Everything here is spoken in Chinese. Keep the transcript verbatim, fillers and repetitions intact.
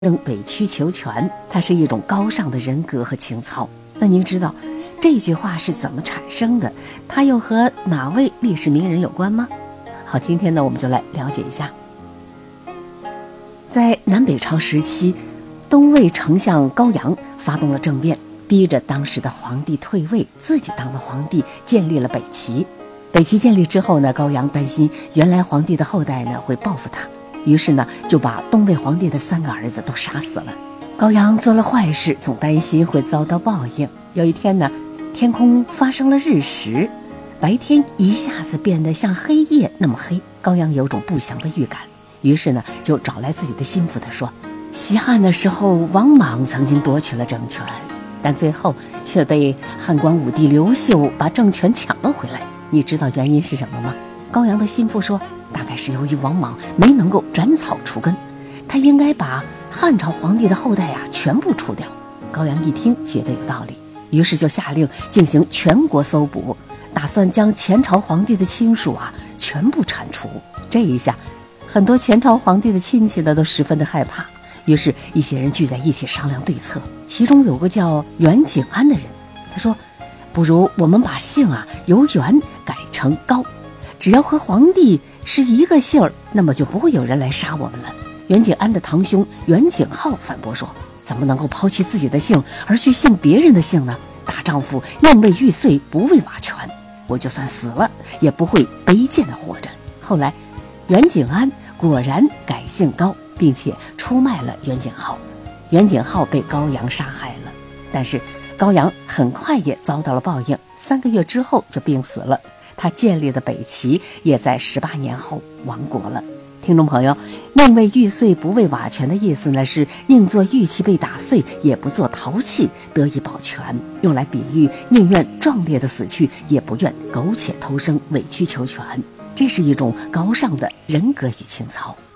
争委曲求全，它是一种高尚的人格和情操。那您知道这句话是怎么产生的？它又和哪位历史名人有关吗？好，今天呢，我们就来了解一下。在南北朝时期，东魏丞相高阳发动了政变，逼着当时的皇帝退位，自己当了皇帝，建立了北齐。北齐建立之后呢，高阳担心原来皇帝的后代呢会报复他，于是呢就把东魏皇帝的三个儿子都杀死了。高阳做了坏事，总担心会遭到报应。有一天呢，天空发生了日食，白天一下子变得像黑夜那么黑。高阳有种不祥的预感，于是呢就找来自己的心腹，他说：西汉的时候，王莽曾经夺取了政权，但最后却被汉光武帝刘秀把政权抢了回来。你知道原因是什么吗？高阳的心腹说，大概是由于王莽没能够斩草除根，他应该把汉朝皇帝的后代啊全部除掉。高阳一听觉得有道理，于是就下令进行全国搜捕，打算将前朝皇帝的亲属啊全部铲除。这一下很多前朝皇帝的亲戚呢都十分的害怕，于是一些人聚在一起商量对策。其中有个叫袁景安的人，他说，不如我们把姓啊由袁改成高，只要和皇帝是一个姓儿，那么就不会有人来杀我们了。袁景安的堂兄袁景浩反驳说，怎么能够抛弃自己的姓而去姓别人的姓呢？大丈夫宁为玉碎不为瓦全，我就算死了也不会卑贱的活着。后来袁景安果然改姓高，并且出卖了袁景浩，袁景浩被高阳杀害了。但是高阳很快也遭到了报应，三个月之后就病死了。他建立的北齐也在十八年后亡国了。听众朋友，宁为玉碎不为瓦全的意思呢，是宁做玉器被打碎，也不做陶器得以保全，用来比喻宁愿壮烈的死去，也不愿苟且偷生，委曲求全。这是一种高尚的人格与情操。